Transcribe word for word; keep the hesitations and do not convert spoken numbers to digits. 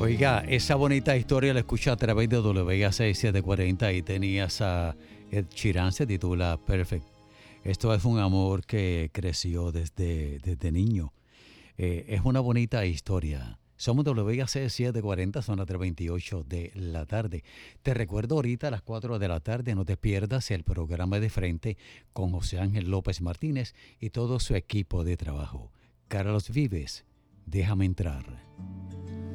Oiga, esa bonita historia la escucha a través de W A C setecientos cuarenta y tenías a Ed Sheeran, se titula Perfect. Esto es un amor que creció desde, desde niño. Eh, es una bonita historia. Somos W A C setecientos cuarenta, son las tres veintiocho de la tarde. Te recuerdo ahorita a las cuatro de la tarde, no te pierdas el programa de frente con José Ángel López Martínez y todo su equipo de trabajo. Carlos Vives, déjame entrar.